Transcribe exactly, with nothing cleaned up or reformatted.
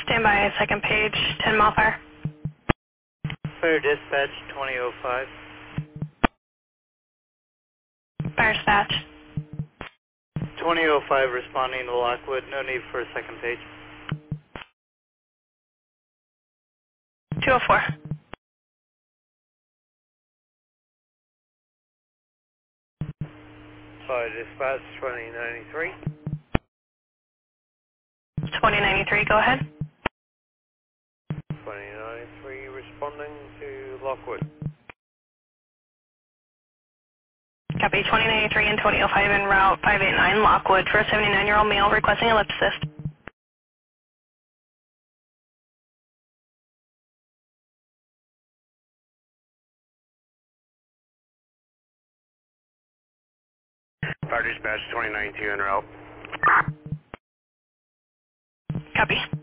Stand by, second page, ten mile fire. Fire dispatch twenty oh five. Fire dispatch. twenty oh five responding to Lockwood. No need for a second page. two oh four. Fire dispatch twenty ninety-three. twenty ninety-three, go ahead. twenty ninety-three responding to Lockwood. Copy, twenty ninety-three and twenty oh five en route five eight nine Lockwood for a seventy-nine-year-old male requesting a lip assist. Fire dispatch twenty ninety-two en route. Copy.